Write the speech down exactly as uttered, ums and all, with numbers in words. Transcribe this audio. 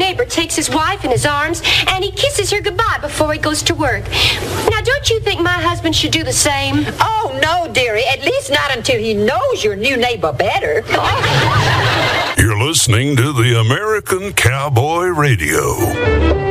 neighbor takes his wife in his arms and he kisses her goodbye before he goes to work. Now, don't you think my husband should do the same? Oh, no, dearie. At least not until he knows your new neighbor better. You're listening to the American Cowboy Radio.